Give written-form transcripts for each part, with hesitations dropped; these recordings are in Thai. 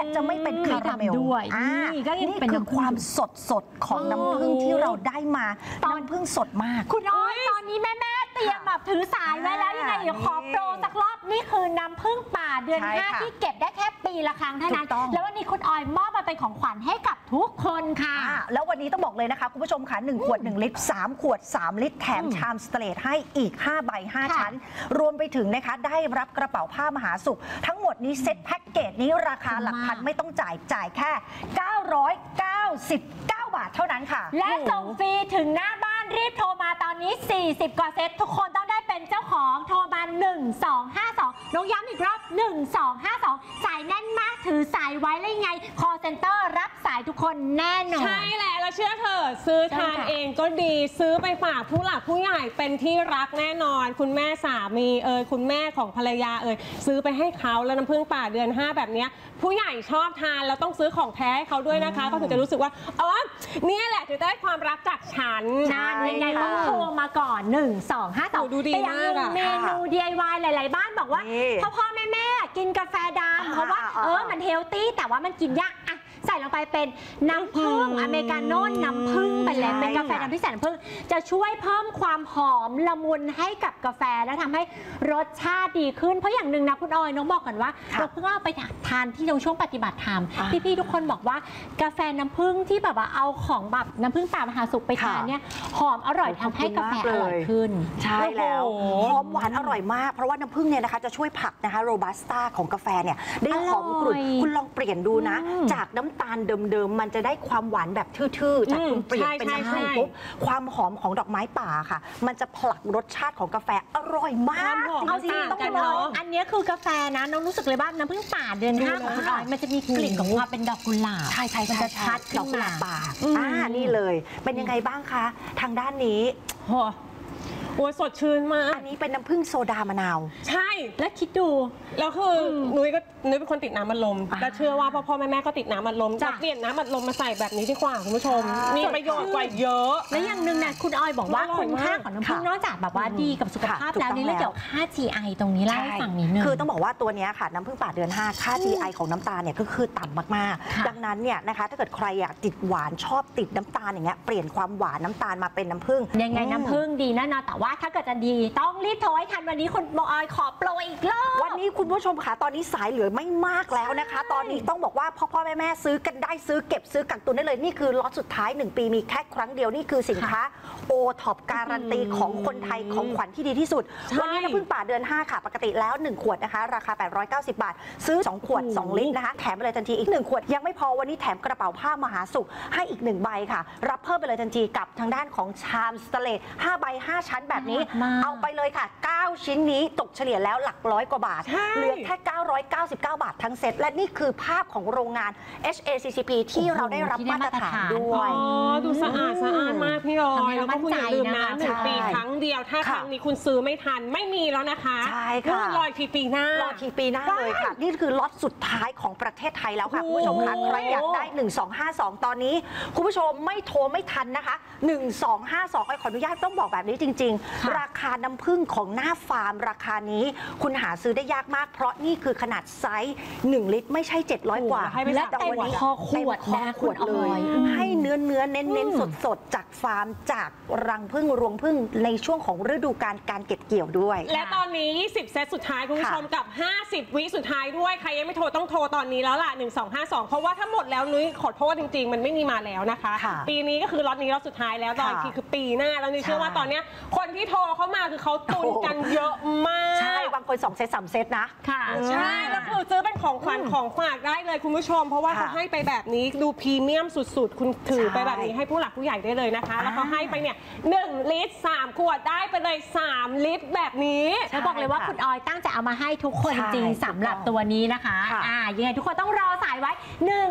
จะไม่เป็นคาราเมลด้วยนี่คือความสดของน้ำผึ้งที่เราได้มาน้ำผึ้งสดมากคุณอ้อยตอนนี้แม่เตรียมแบบถือสายไว้แล้วยังไงเดี๋ยวขอโปรสักรอบนี่คือน้ำผึ้งป่าเดือน 5ที่เก็บได้แค่ปีละครั้งเท่านั้นแล้ววันนี้คุณออยมอบมาเป็นของขวัญให้กับทุกคนค่ะแล้ววันนี้ต้องบอกเลยนะคะคุณผู้ชมค่ะ1 ขวด 1 ลิตร3 ขวด 3 ลิตรแถมชามสเตรทให้อีก5 ใบ 5 ชั้นรวมไปถึงนะคะได้รับกระเป๋าผ้ามหาสุขทั้งหมดนี้เซ็ตแพ็กเกจนี้ราคาหลักพันไม่ต้องจ่ายแค่999 บาทเท่านั้นค่ะและส่งฟรีถึงหน้าบ้านรีบโทรมาตอนนี้40 กว่าเซตทุกคนต้องได้เป็นเจ้าของโทรมา1252น้องย้ำอีกรอบ1252สายแน่นมากถือสายไว้เลยไง call center รับสายทุกคนแน่นอนใช่แหละแล้วเชื่อเถอะซื้อทานเองก็ดีซื้อไปฝากผู้หลักผู้ใหญ่เป็นที่รักแน่นอนคุณแม่สามีคุณแม่ของภรรยาซื้อไปให้เขาแล้วน้ำผึ้งป่าเดือน 5แบบนี้ผู้ใหญ่ชอบทานแล้วต้องซื้อของแท้ให้เขาด้วยนะคะเขาถึงจะรู้สึกว่าเนี่ยแหละถึงได้ความรักจากฉันยังไงต้องโทรมาก่อน1252 ดูดีมากเมนู DIY หลายๆบ้านบอกว่าพ่อแม่กินกาแฟดำเพราะว่ามันเฮลตี้แต่ว่ามันกินยากใส่ลงไปเป็นน้ำผึ้งอเมริกาโน่น้ำผึ้งไปเลยเป็นกาแฟดำที่ใส่น้ำผึ้งจะช่วยเพิ่มความหอมละมุนให้กับกาแฟและทำให้รสชาติดีขึ้นเพราะอย่างหนึ่งนะคุณออยน้องบอกก่อนว่าเราเพิ่งเอาไปทานที่ช่วงปฏิบัติธรรมพี่ๆทุกคนบอกว่ากาแฟน้ำผึ้งที่แบบว่าเอาของแบบน้ำผึ้งป่ามหาสุขไปทานเนี่ยหอมอร่อยทำให้กาแฟอร่อยขึ้นใช่แล้วหอมหวานอร่อยมากเพราะว่าน้ำผึ้งเนี่ยนะคะจะช่วยผลักนะคะโรบัสต้าของกาแฟเนี่ยได้หอมกรุ่นคุณลองเปลี่ยนดูนะจากน้ำตาลเดิมมันจะได้ความหวานแบบทื่อๆจากคุณเปลี่ยนเป็นน้ำผึ้งปุ๊บความหอมของดอกไม้ป่าค่ะมันจะผลักรสชาติของกาแฟอร่อยมากเอาจริงต้องลองอันนี้คือกาแฟนะน้องรู้สึกเลยว่าน้ำผึ้งป่าเดือน 5ของคุณออยมันจะมีกลิ่นของความเป็นดอกกุหลาบใช่มันจะชัดดอกกุหลาบป่านี่เลยเป็นยังไงบ้างคะทางด้านนี้โอ้สดชื่นมากอันนี้เป็นน้ำผึ้งโซดามะนาวใช่และคิดดูแล้วคือนุ้ยเป็นคนติดน้ำอัดลมและเชื่อว่าพ่อแม่ก็ติดน้ำอัดลมจะเปลี่ยนน้ำอัดลมมาใส่แบบนี้ดีกว่าคุณผู้ชมมีประโยชน์กว่าเยอะและอย่างหนึ่งนะคุณออยบอกว่าคุณค่าของน้ำผึ้งนอกจากแบบว่าดีกับสุขภาพแล้วนี่เรื่องเกี่ยวกับค่า GI ตรงนี้เล่าให้ฟังนิดนึงคือต้องบอกว่าตัวนี้ค่ะน้ำผึ้งป่าเดือน 5ค่า GI ของน้ำตาลเนี่ยก็คือต่ำมากๆดังนั้นเนี่ยนะคะถ้าเกิดใครอยากติดหวานชอบติดน้ำตาลอย่างเงี้ยเปลี่ยนความหวานน้ำตาลมาเป็นน้ำผึ้งยังไงน้ำผึ้งดีแน่นอนแต่ว่าถ้าเกิดจะดีต้องรีบโทรให้ทันวันนี้คุณออยขอโปรอีกรอบวันนี้คุณผู้ชมค่ะตอนนี้สายเหลือไม่มากแล้วนะคะตอนนี้ต้องบอกว่าพ่อแม่ซื้อกันได้ซื้อเก็บซื้อกักตุนได้เลยนี่คือล็อตสุดท้าย1 ปีมีแค่ครั้งเดียวนี่คือสินค้าโอท็อปการันตีของคนไทยของขวัญที่ดีที่สุดวันนี้น้ำผึ้งป่าเดือน 5ค่ะปกติแล้ว1 ขวดนะคะราคา890 บาทซื้อ2 ขวด 2 ลิตรนะคะแถมไปเลยทันทีอีก1 ขวดยังไม่พอวันนี้แถมกระเป๋าผ้ามหาสุขให้อีก1 ใบค่ะรับเพิ่มไปเลยทันทีกับทางด้านของชามสเตนเลส5 ใบ 5 ชั้นแบบนี้เอาไปเลยค่ะ9 ชิ้นนี้ตกเฉลี่ยแล้วหลักร้อยกว่าบาทเหลือแค่999 บาททั้งเซ็ตและนี่คือภาพของโรงงาน HACCP ที่เราได้รับมาตรฐานด้วยดูสะอาดมากพี่ออยแล้วก็คุณอย่าลืมนะ1 ปีครั้งเดียวถ้าครั้งนี้คุณซื้อไม่ทันไม่มีแล้วนะคะใช่ค่ะรอทีปีหน้ารอทีปีหน้าเลยค่ะนี่คือล็อตสุดท้ายของประเทศไทยแล้วค่ะคุณผู้ชมคะใครอยากได้1252ตอนนี้คุณผู้ชมไม่โทรไม่ทันนะคะ1252ขออนุญาตต้องบอกแบบนี้จริงๆราคาน้ำผึ้งของหน้าฟาร์มราคานี้คุณหาซื้อได้ยากมากเพราะนี่คือขนาดไซส์1 ลิตรไม่ใช่700 กว่าและแต่วันนี้คอขวดนะขวดเลยให้เนื้อเน้นสดจากฟาร์มจากรังผึ้งรวงผึ้งในช่วงของฤดูการเก็บเกี่ยวด้วยและตอนนี้20 เซตสุดท้ายคุณผู้ชมกับ50 วิสุดท้ายด้วยใครยังไม่โทรต้องโทรตอนนี้แล้วล่ะ1252เพราะว่าถ้าหมดแล้วนุ้ยขอโทษจริงๆมันไม่มีมาแล้วนะคะปีนี้ก็คือล็อตนี้ล็อตสุดท้ายแล้วตอนที่คือปีหน้าแล้วนุ้ยเชื่อว่าตอนนี้คนที่โทรเข้ามาคือเขาตุนกันเยอะมากใช่บางคน2 เซต 3 เซตนะค่ะใช่แล้วคือซื้อเป็นของขวัญของฝากได้เลยคุณผู้ชมเพราะว่าเขาให้ไปแบบนี้ดูพรีเมียมสุดๆคุณถือไปแบบนี้ให้ผู้หลักผู้ใหญ่ได้เลยนะคะแล้วเขาให้ไปเนี่ย1 ลิตร 3 ขวดได้ไปเลย3 ลิตรแบบนี้แล้วบอกเลยว่าคุณออยตั้งใจเอามาให้ทุกคนจริงสำหรับตัวนี้นะคะยังไงทุกคนต้องรอสายไว้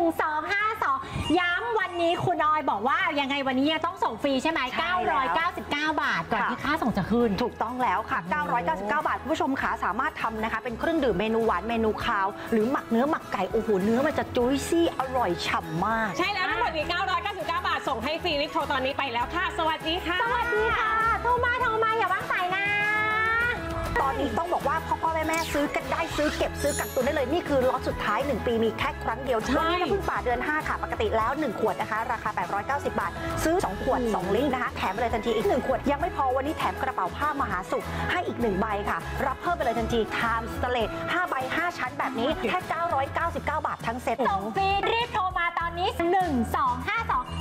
1252ย้ำวันนี้คุณออยบอกว่ายังไงวันนี้ต้องส่งฟรีใช่ไหม999 บาทก่อนที่ค่าส่งจะขึ้นถูกต้องแล้วค่ะ999 บาทคุณผู้ชมขาสามารถทำนะคะเป็นเครื่องดื่มเมนูหวานเมนูคาวหรือหมักเนื้อหมักไก่โอ้โหเนื้อมันจะจุ้ยซี่อร่อยฉ่ำมากใช่แล้วทั้งหมดนี้999 บาทส่งให้ฟรีรีบโทรตอนนี้ไปแล้วค่ะสวัสดีค่ะสวัสดีค่ะโทรมาอย่าว่างสายนะตอนนี้ต้องบอกว่าพ่อแม่ซื้อกันได้ซื้อเก็บซื้อกักตุนได้เลยนี่คือล็อตสุดท้าย1ปีมีแค่ครั้งเดียววันนี้น้ำผึ้งป่าเดือน5ค่ะปกติแล้ว1ขวดนะคะราคา890 บาทซื้อ2ขวด2ลิตรนะคะแถมไปเลยทันทีอีก1ขวดยังไม่พอวันนี้แถมกระเป๋าผ้ามหาสุขให้อีก1ใบค่ะรับเพิ่มไปเลยทันทีไทม์สเตเลต5ใบ5ชั้นแบบนี้แค่999 บาททั้งเซ็ตส่งฟรีรีบโทรมาตอนนี้1252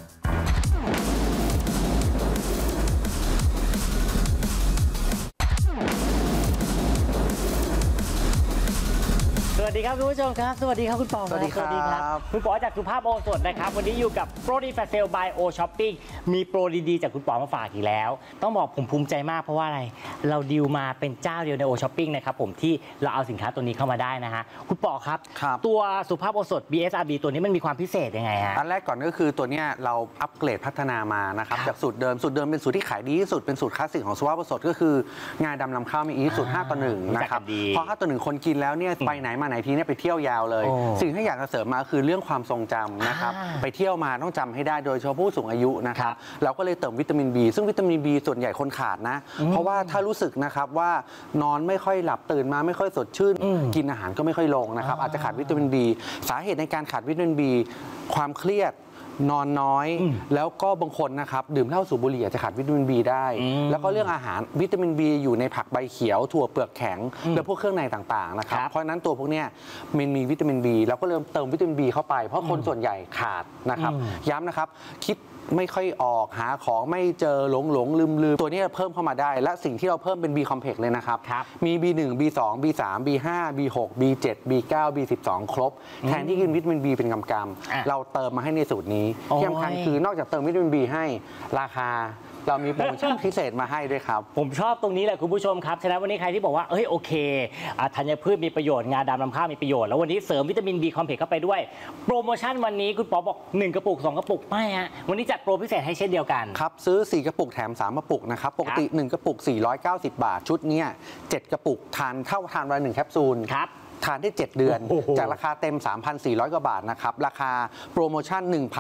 สวัสดีครับคุณผู้ชมครับสวัสดีครับคุณปอสวัสดีครับคุณปอจากสุภาพโอสถนะครับวันนี้อยู่กับโปรดีแฟชเซลบายโอช้อปปิ้งมีโปรดีๆจากคุณปอมาฝากอีกแล้วต้องบอกผมภูมิใจมากเพราะว่าอะไรเราดีลมาเป็นเจ้าเดียวในโอช้อปปิ้งนะครับผมที่เราเอาสินค้าตัวนี้เข้ามาได้นะฮะคุณปอครับตัวสุภาพโอสถ BSRB ตัวนี้มันมีความพิเศษยังไงฮะอันแรกก่อนก็คือตัวนี้เราอัปเกรดพัฒนามานะครับจากสูตรเดิมเป็นสูตรที่ขายดีที่สุดเป็นสูตรคลาสสิกของสุภาพโอสถก็คืองาดำนำข้าวมีอีสูตร5 ต่อ 1นะครับพอ5 ต่อ 1คนกินแล้วเนี่ยไปไหนมาไหนทีเนี่ยไปเที่ยวยาวเลยสิ่งที่อยากจะเสริมมาคือเรื่องความทรงจำนะครับไปเที่ยวมาต้องจำให้ได้โดยเฉพาะผู้สูงอายุนะครับเราก็เลยเติมวิตามิน B ซึ่งวิตามิน B ส่วนใหญ่คนขาดนะเพราะว่าถ้ารู้สึกนะครับว่านอนไม่ค่อยหลับตื่นมาไม่ค่อยสดชื่นกินอาหารก็ไม่ค่อยลงนะครับอาจจะขาดวิตามิน B สาเหตุในการขาดวิตามิน B ความเครียดนอนน้อยแล้วก็บางคนนะครับดื่มเหล้าสูบบุหรี่อาจจะขาดวิตามิน B ได้แล้วก็เรื่องอาหารวิตามิน B อยู่ในผักใบเขียวถั่วเปลือกแข็งและพวกเครื่องในต่างๆนะครับเพราะฉะนั้นตัวพวกนี้มันมีวิตามิน B เราก็เริ่มเติมวิตามิน B เข้าไปเพราะคนส่วนใหญ่ขาดนะครับย้ำนะครับคิดไม่ค่อยออกหาของไม่เจอหลงลืมตัวนี้เพิ่มเข้ามาได้และสิ่งที่เราเพิ่มเป็น B complex เลยนะครับมี B1 B2 B3 B5 B6 B7 B9 B12 ครบแทนที่กินวิตามิน B เป็นกำๆเราเติมมาให้ในสูตรนี้ที่สำคัญคือนอกจากเติมวิตามิน B ให้ราคาเรามีโปรโมชั่นพิเศษมาให้ด้วยครับผมชอบตรงนี้แหละคุณผู้ชมครับฉะนั้นวันนี้ใครที่บอกว่าเอ้ยโอเคธัญพืชมีประโยชน์งาดำนำข้าวมีประโยชน์แล้ววันนี้เสริมวิตามิน B คอมเพล็กซ์เข้าไปด้วยโปรโมชั่นวันนี้คุณปอบอก1 กระปุก 2 กระปุกไม่ฮะวันนี้จัดโปรพิเศษให้เช่นเดียวกันครับซื้อ4 กระปุกแถม3 กระปุกนะครับปกติ1 กระปุก490 บาทชุดนี้7 กระปุกทานวันละ1 แคปซูลครับทานได้7 เดือนจากราคาเต็ม 3,400 กว่าบาทนะครับราคาโปรโมชั่น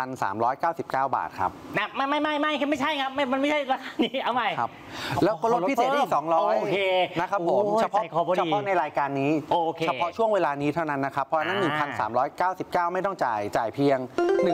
1,399 บาทครับไม่ใช่ครับมันไม่ใช่ราคานี้เอาใหม่ครับแล้วก็ลดพิเศษได้อีก200 โอเคนะครับผมเฉพาะในรายการนี้เฉพาะช่วงเวลานี้เท่านั้นนะครับเพราะนั้น 1,399 ไม่ต้องจ่ายเพียง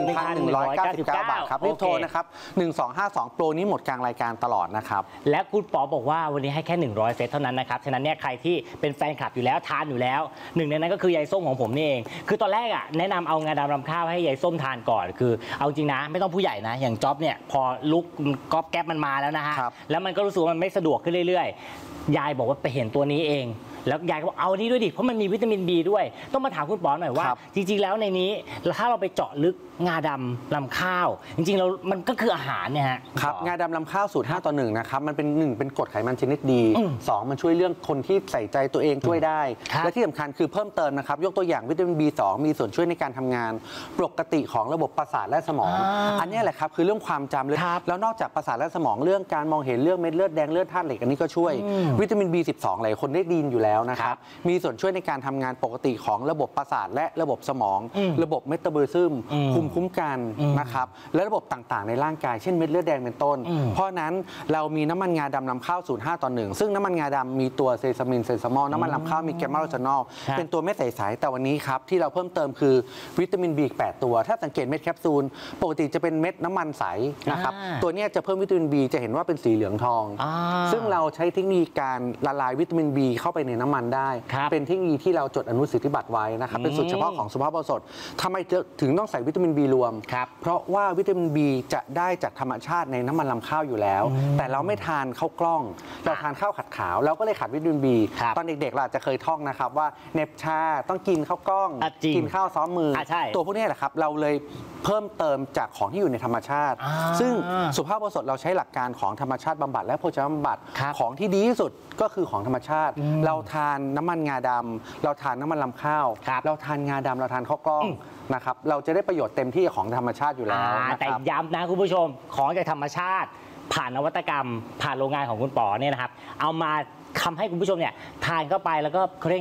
1,199 บาทครับรีบโทรนะครับ1252โปรนี้หมดกลางรายการตลอดนะครับและคุณปอบอกว่าวันนี้ให้แค่100เซตเท่านั้นนะครับฉะนั้นเนี่ยใครที่เป็นแฟนคลับอยู่แล้วทานอยู่แล้วหนึ่งในนั้นก็คือยายส้มของผมนี่เองคือตอนแรกอ่ะแนะนำเอางาดำรำข้าวให้ยายส้มทานก่อนคือเอาจริงนะไม่ต้องผู้ใหญ่นะอย่างจ๊อบเนี่ยพอลุกก๊อบแก๊บมันมาแล้วนะฮะแล้วมันก็รู้สึกว่ามันไม่สะดวกขึ้นเรื่อยๆยายบอกว่าไปเห็นตัวนี้เองแล้วยายก็บอกเอานี้ด้วยดิเพราะมันมีวิตามิน B ด้วยต้องมาถามคุณปอหน่อยว่าจริงๆแล้วในนี้ถ้าเราไปเจาะลึกงาดำลำข้าวจริงๆมันก็คืออาหารเนี่ยฮะครับงาดำลำข้าวสูตร5 ต่อ 1นะครับมันเป็น1เป็นกรดไขมันชนิดดี2มันช่วยเรื่องคนที่ใส่ใจตัวเองช่วยได้และที่สำคัญคือเพิ่มเติมนะครับยกตัวอย่างวิตามิน B2 มีส่วนช่วยในการทำงานปกติของระบบประสาทและสมองอันนี้แหละครับคือเรื่องความจำเลยแล้วนอกจากประสาทและสมองเรื่องการมองเห็นเรื่องเม็ดเลือดแดงเลือดธาตุเหล็กอันนี้ก็ช่วยวิตามิน B12 หลายคนได้ดีอยู่แล้วนะครับมีส่วนช่วยในการทำงานปกติของระบบประสาทและระบบสมองระบบเมตาบอลิซึมภูมิคุ้มกันนะครับและระบบต่างๆในร่างกายเช่นเม็ดเลือดแดงเป็นต้นเพราะนั้นเรามีน้ำมันงาดำนำข้าวสูตร5 ต่อ 1ซึ่งน้ำมันงาดำมีตัวเซซามินเซซามอลน้ำมันลำข้าวมีแกมมาโรซานอลเป็นตัวเม็ดใสๆแต่วันนี้ครับที่เราเพิ่มเติมคือวิตามิน B อีก8 ตัวถ้าสังเกตเม็ดแคปซูลปกติจะเป็นเม็ดน้ำมันใสนะครับตัวนี้จะเพิ่มวิตามิน B จะเห็นว่าเป็นสีเหลืองทองซึ่งเราใช้เทคนิคการละลายวิตามิน B เข้าไปในน้ำมันได้เป็นเทคนิคที่เราจดอนุสิทธิบัตรไว้นะครับเป็นสูตรเฉพาะของสุภาพบุรุษทำไมถึงต้องใส่วิตามิน B รวมเพราะว่าวิตามิน B จะได้จากธรรมชาติในน้ำมันลำข้าวอยู่แล้วแต่เราไม่ทานข้าวกล้องเราทานข้าวขัดขาวเราก็เลยขาดวิตามิน B ตอนเด็กๆเราจะเคยท่องนะครับว่าเนบชาต้องกินข้าวกล้องกินข้าวซ้อมมือตัวพวกนี้แหละครับเราเลยเพิ่มเติมจากของที่อยู่ในธรรมชาติซึ่งสุภาพบุรุษเราใช้หลักการของธรรมชาติบำบัดและโภชนาบำบัดของที่ดีที่สุดก็คือของธรรมชาติเราทานน้ำมันงาดำเราทานน้ำมันลำข้าวเราทานงาดำเราทานข้าวกล้องนะครับเราจะได้ประโยชน์เต็มที่ของธรรมชาติอยู่แล้วแต่ย้ำนะคุณผู้ชมของจากธรรมชาติผ่านนวัตกรรมผ่านโรงงานของคุณป๋อเนี่ยนะครับเอามาทำให้คุณผู้ชมเนี่ยทานเข้าไปแล้วก็เขาเรียกไงนะ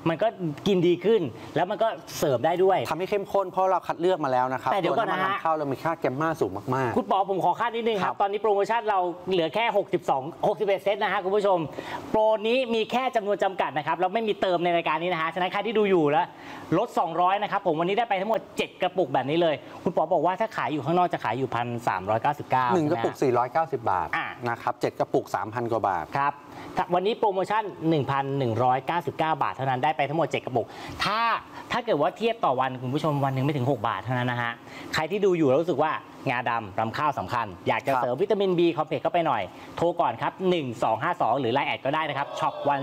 มันก็กินดีขึ้น แล้วมันก็เสริมได้ด้วยทำให้เข้มข้นเพราะเราคัดเลือกมาแล้วนะครับแต่เดี๋ยวก่อนนะฮะตัำมัข้าวเรามีค่าแกมมาสูงมากคุณปอผมขอค่านิดนึงคครัรับบตอนนี้โปรโมชั่นเราเหลือแค่ 61 เซตนะฮะคุณผู้ชม โปรนี้มีแค่จำนวนจำกัดนะครับแล้วไม่มีเติมในรายการนี้นะฮะฉะนั้นใครที่ดูอยู่แล้วลด 200 นะครับผมวันนี้ได้ไปทั้งหมด 7 กระปุกแบบนี้เลย คุณปอบอกว่าถ้าขายอยู่ข้างนอกจะขายอยู่ 1,399 1 กระปุก 490 บาทอ่ะนะครับ7กระปุก 3,000 กว่าบาทครับวันนี้โปรโมชั่น 1,199 บาทเท่านั้นได้ไปทั้งหมด 7 กระปุกถ้าเกิดว่าเทียบต่อวันคุณผู้ชมวันหนึ่งไม่ถึง 6 บาทเท่านั้นนะฮะใครที่ดูอยู่แล้วรู้สึกว่างาดำรำข้าวสำคัญ อยากจะครับเสริมวิตามิน B คอมเพล็กซ์เข้าไปหน่อยโทรก่อนครับ1252หรือไลน์แอดก็ได้นะครับช็อปวัน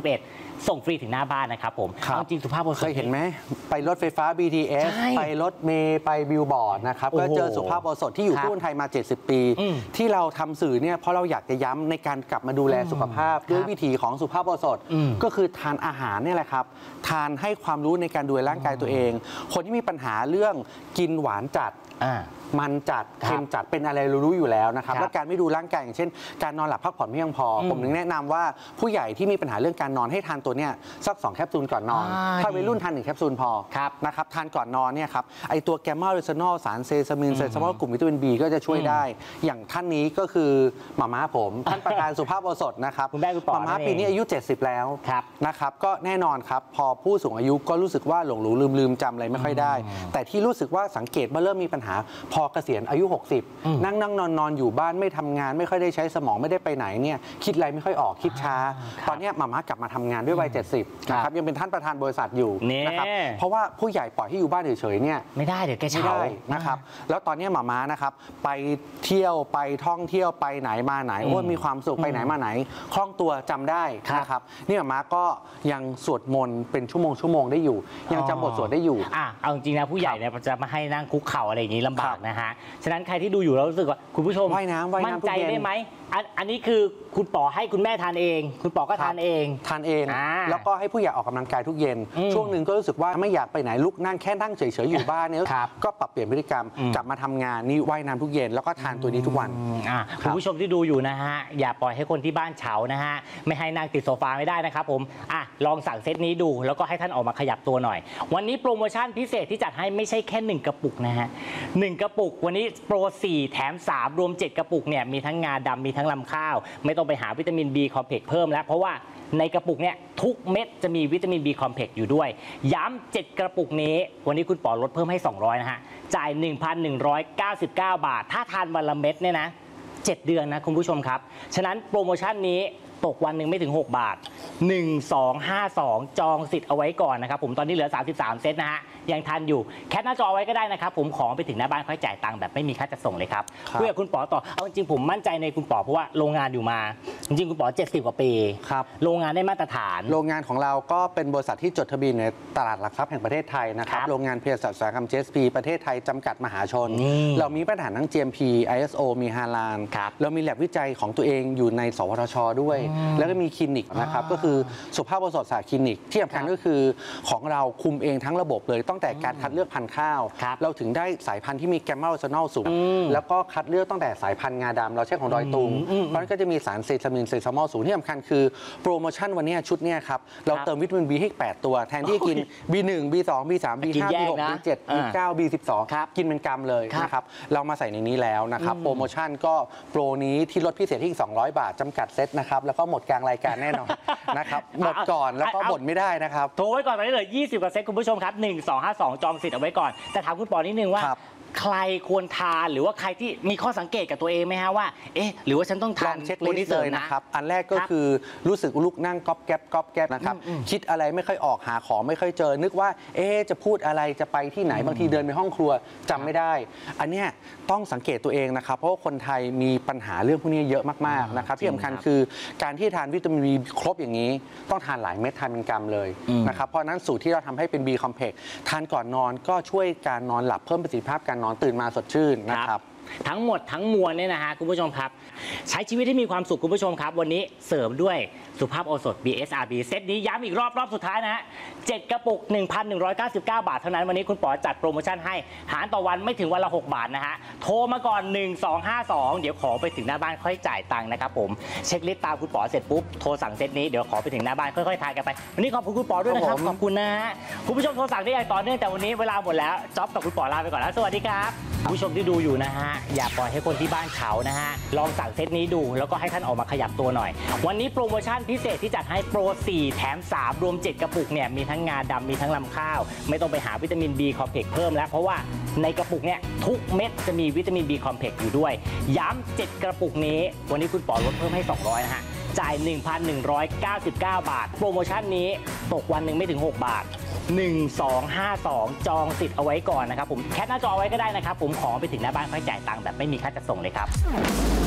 31ส่งฟรีถึงหน้าบ้านนะครับผมครับเอาจริงสุภาพบุรุษเคยเห็นไหมไปรถไฟฟ้า BTS ใช่ไปรถเมล์ไปบิลบอร์ดนะครับโอ้โหก็เจอสุภาพบุรุษที่อยู่ครับคู่คนไทยมา 70 ปีอืมที่เราทำสื่อเนี่ยเพราะเราอยากจะย้ำในการกลับมาดูแลสุขภาพ ด้วยวิถีของสุภาพบุรุษอืมก็คือทานอาหารเนี่ยแหละครับ ทานให้ความรู้ในการดูแลร่างกายตัวเอง คนที่มีปัญหาเรื่องกินหวานจัด มันจัดครับเค็มจัดเป็นอะไรรู้อยู่แล้วนะครับครับและการไม่ดูร่างกายอย่างเช่น การนอนหลับพักผ่อนไม่เพียงพออผมถึงแนะนำว่าผู้ใหญ่ที่มีปัญหาเรื่องการนอนให้ทานตัวเนี้ยสัก 2 แคปซูลก่อนนอน ถ้าวัยรุ่นทาน1 แคปซูลพอครับนะครับทานก่อนนอนเนี่ยครับไอตัวแกมมาเรซานอลสารเซซามินเซซามอลกลุ่มวิตามิน B ก็จะช่วยได้ อย่างท่านนี้ก็คือหม่าม้าผมท่านประธานสุภาพบุรุษนะครับคุณแม่คุณปอหม่าม้านั่นเองปีนี้อายุ 70 แล้วครับนะครับก็แน่นอนครับพอผู้สูงอายุก็รู้สึกว่าหลงลืมจำอะไรไม่ค่อยได้ แต่ที่รู้สึกว่าสังเกตว่าเริ่มมีปัญหาพอเกษียณอายุ 60 นั่งนอนอยู่บ้านไม่ทำงานไม่ค่อยได้ใช้สมองไม่ได้ไปไหนเนี่ยคิดอะไรไม่ค่อยออกคิดช้า ตอนเนี้ยหม่าม้ากลับมาทำงานด้วยวัย 70 นะครับยังเป็นท่านประธานบริษัทอยู่นี่นะครับเพราะว่าผู้ใหญ่ปล่อยให้อยู่บ้านเฉยๆเนี่ยไม่ได้เดี๋ยวแกไม่เฉาได้นะครับ แล้วตอนนี้หม่าม้านะครับ ไปเที่ยวไปท่องเที่ยวไปไหนมาไหนโอ้ยมีความสุขไปไหนมาไหนคล่องตัวจำได้ครับนะครับนี่หม่าม้าก็ยังสวดมนต์เป็นชั่วโมงได้อยู่ ยังจำบทสวดได้อยู่เอาจริงๆนะผู้ใหญ่เนี่ยจะมาให้นั่งคุกเข่าอะไรอย่างนี้ลำบากนะฮะฉะนั้นใครที่ดูอยู่แล้วรู้สึกว่าคุณผู้ชมว่ายน้ำมั่นใจทุกเย็นได้ไหมอันนี้คือคุณป๋อให้คุณแม่ทานเอง คุณป๋อก็ทานเองทานเองอ่าแล้วก็ให้ผู้ใหญ่ออกกำลังกายทุกเย็น ช่วงหนึ่งก็รู้สึกว่าไม่อยากไปไหนลุกนั่งแค่นั่งเฉยๆอยู่บ้านเนี่ยครับก็ปรับเปลี่ยนพฤติกรรมกลับมาทำงานนี่ว่ายน้ำทุกเย็นแล้วก็ทานตัวนี้ทุกวันคุณผู้ชมที่ดูอยู่นะฮะอย่าปล่อยให้คนที่บ้านเฉานะฮะไม่ให้นั่งติดโซฟาไม่ได้นะครับผมลองสั่งเซตนี้ดูแล้วก็ให้ท่านออกมาขยับตัวหน่อย วันนี้โปรโมชั่นพิเศษที่จัดให้ไม่ใช่แค่1กระปุกนะฮะ1กระปุกวันนี้โปร4แถม3รวม7กระปุกเนี่ยมีทั้งงาดำมีทั้งลำข้าวไม่ต้องไปหาวิตามิน B คอมเพล็กซ์เพิ่มแล้วเพราะว่าในกระปุกเนี่ยทุกเม็ดจะมีวิตามิน B คอมเพล็กซ์อยู่ด้วยย้ำ7กระปุกนี้วันนี้คุณป๋อลดเพิ่มให้200นะฮะจ่าย 1,199 บาทถ้าทานวันละเม็ดเนี่ยนะ7 เดือนนะคุณผู้ชมครับฉะนั้นโปรโมชั่นนี้ตกวันหนึ่งไม่ถึง6 บาท1252จองสิทธิ์เอาไว้ก่อนนะครับผมตอนนี้เหลือ33เซตนะฮะยังทันอยู่แคปหน้าจอไว้ก็ได้นะครับผมของไปถึงหน้าบ้านค่อยจ่ายตังค์แบบไม่มีค่าจัดส่งเลยครับคุยกับคุณป๋อต่อเอาจริงๆผมมั่นใจในคุณป๋อเพราะว่าโรงงานอยู่มาจริงๆคุณป๋อ70 กว่าปีครับโรงงานได้มาตรฐานโรงงานของเราก็เป็นบริษัทที่จดทะเบียนในตลาดหลักทรัพย์แห่งประเทศไทยนะครับครับโรงงานเภสัชอุตสาหกรรม GSP ประเทศไทยจำกัดมหาชนนี่เรามีมาตรฐานทั้ง GMP ISO มีฮาลาลครับเรามีแลบวิจัยของตัวเองอยู่ในสวทช ด้วย แล้วก็มีคลินิกนะครับก็คือสุภาพบุรุษศาสตร์คลินิกที่สำคัญก็คือของเราคุมเองทั้งระบบเลยตั้งแต่การคัดเลือกพันธุ์ข้าวครับเราถึงได้สายพันธุ์ที่มีแกมมาโรซานอลสูง แล้วก็คัดเลือกตั้งแต่สายพันธุ์งาดำเราใช้ของดอยตุงเพราะฉะนั้นก็จะมีสารเซซามินเซซามอลสูงที่สำคัญคือโปรโมชั่นวันนี้ชุดเนี้ยครับเราเติมวิตามิน B ให้8 ตัวแทนที่จะกิน B1 B2 B3 กิน B5 แยก B6 นะ B7 B9 B12 ครับกินเป็นกรัมเลยครับนะครับเรามาใส่ในนี้แล้วนะครับโปรโมชั่นก็โปรนี้ที่ลดพิเศษที่อีก200 บาทจำกัดเซตนะครับแล้วก็หมดกลางรายการแน่นอนนะครับหมดก่อนแล้วก็บ่นไม่ได้นะครับโทรไว้ก่อนตอนนี้เหลือ20 กว่าเซตคุณผู้ชมครับ1252จองสิทธิ์เอาไว้ก่อนแต่ถามคุณป๋อนิดนึงว่าครับใครควรทานหรือว่าใครที่มีข้อสังเกตกับตัวเองไหมฮะว่าเอ๊ะหรือว่าฉันต้องลทาอน งเช็คตัวลินี้สต์เสเลริมยนะนะครับ อันแรกก็คือรู้สึกลุกนั่งก๊อบแก๊บนะครับคิดอะไรไม่ค่อยออกหาของไม่ค่อยเจอนึกว่าจะพูดอะไรจะไปที่ไหนบางทีเดินไปห้องครัวจำไม่ได้ อันเนี้ยต้องสังเกตตัวเองนะครับเพราะว่าคนไทยมีปัญหาเรื่องพวกนี้เยอะมากๆนะครับที่สำคัญคือการที่ทานวิตามิน B ครบอย่างนี้ต้องทานหลายเม็ดทานเป็นกรัมเลยนะครับเพราะฉะนั้นสูตรที่เราทำให้เป็น B complex ทานก่อนนอนก็ช่วยการนอนหลับเพิ่มประสิทธิภาพการนอนตื่นมาสดชื่นนะครับทั้งหมดทั้งมวลเนี่ยนะฮะคุณผู้ชมครับ ใช้ชีวิตให้มีความสุขคุณผู้ชมครับ วันนี้เสริมด้วยสุภาพโอสถ BSRB เซตนี้ย้ำอีกรอบสุดท้ายนะฮะ7กระปุก 1,199 บาทเท่านั้นวันนี้คุณป๋อจัดโปรโมชั่นให้หารต่อวันไม่ถึงวันละ6 บาทนะฮะโทรมาก่อน1252เดี๋ยวขอไปถึงหน้าบ้านค่อยจ่ายตังค์นะครับผมเช็คลิสต์ตามคุณป๋อเสร็จปุ๊บโทรสั่งเซตนี้เดี๋ยวขอไปถึงหน้าบ้านค่อยๆทานกันไปวันนี้ขอบคุณคุณป๋อด้วยนะครับขอบคุณนะฮะคุณผู้ชมโทรสั่งได้อย่างต่อเนื่องแต่วันนี้เวลาหมดแล้วจ๊อบกับคุณป๋อลาไปก่อนแล้วสวัสดีครับผู้ชมที่ดูอยู่นะฮะอย่าปล่อยให้คนที่บ้านเขานะฮะลองสั่งเซตนี้ดูแล้วก็ให้ท่านออกมาขยับตัวหน่อยวันนี้โปรโมชั่นพิเศษที่จัดให้โปร4แถม3รวม7กระปุกเนี่ยมีทั้งงาดำมีทั้งลำข้าวไม่ต้องไปหาวิตามิน B คอมเพล็กซ์เพิ่มแล้วเพราะว่าในกระปุกเนี่ยทุกเม็ดจะมีวิตามิน B คอมเพล็กซ์อยู่ด้วยย้ำ7กระปุกนี้วันนี้คุณป๋อลดเพิ่มให้200นะฮะจ่าย 1,199 บาทโปรโมชั่นนี้ตกวันหนึ่งไม่ถึง6 บาท1252จองสิทธิ์เอาไว้ก่อนนะครับผมแคปหน้าจอไว้ก็ได้นะครับผมขอไปถึงหน้าบ้านค่อยจ่ายตังค์แบบไม่มีค่าจัดส่งเลยครับ